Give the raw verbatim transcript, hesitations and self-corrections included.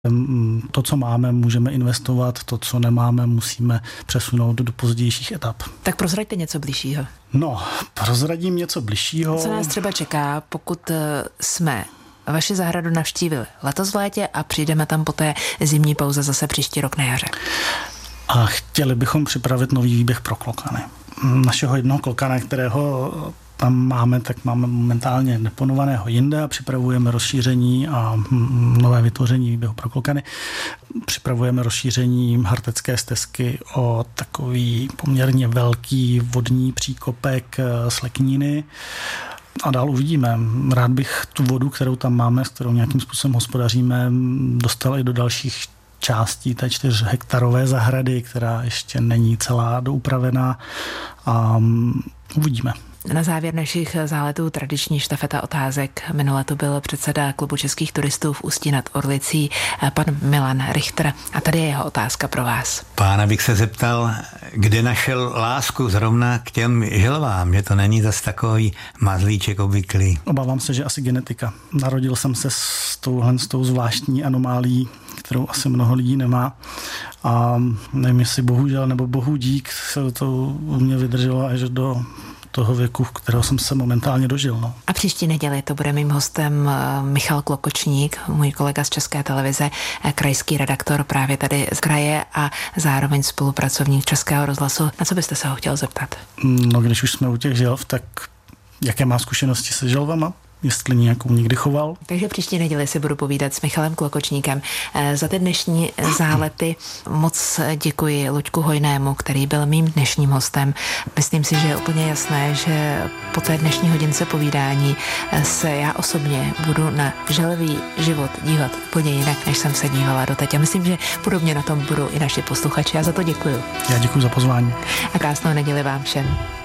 To, co máme, můžeme investovat, to, co nemáme, musíme přesunout do pozdějších etap. Tak prozraďte něco bližšího. No, prozradím něco bližšího. Co nás třeba čeká, pokud jsme vaši zahradu navštívili letos v létě a přijdeme tam po té zimní pauze zase příští rok na jaře? A chtěli bychom připravit nový výběh pro klokany. Našeho jednoho klokana, kterého tam máme, tak máme momentálně deponovaného jinde a připravujeme rozšíření a nové vytvoření výběhu pro klokany. Připravujeme rozšíření Hartecké stezky o takový poměrně velký vodní příkopek z Lekníny. A dál uvidíme. Rád bych tu vodu, kterou tam máme, s kterou nějakým způsobem hospodaříme, dostal i do dalších částí té čtyř hektarové zahrady, která ještě není celá doupravená, a uvidíme. Na závěr našich záletů tradiční štafeta otázek. Minule to byl předseda Klubu českých turistů v Ústí nad Orlicí, pan Milan Richter. A tady je jeho otázka pro vás. Pána bych se zeptal, kde našel lásku zrovna k těm želvám, že to není zas takový mazlíček obvyklý. Obávám se, že asi genetika. Narodil jsem se s touhle s tou zvláštní anomálí, kterou asi mnoho lidí nemá. A nevím, jestli bohužel nebo bohu dík to u mě vydrželo až do toho věku, kterého jsem se momentálně dožil. No. A příští neděli to bude mým hostem Michal Klokočník, můj kolega z České televize, krajský redaktor právě tady z kraje a zároveň spolupracovník Českého rozhlasu. Na co byste se ho chtěl zeptat? No, když už jsme u těch želv, tak jaké má zkušenosti se želvama? Jestli nějakou nikdy choval. Takže příští neděli si budu povídat s Michalem Klokočníkem. Za ty dnešní zálety moc děkuji Luďku Hojnému, který byl mým dnešním hostem. Myslím si, že je úplně jasné, že po té dnešní hodince povídání se já osobně budu na želvý život dívat úplně jinak, než jsem se dívala doteď. A myslím, že podobně na tom budou i naši posluchači. Já za to děkuji. Já děkuji za pozvání. A krásnou neděli vám všem.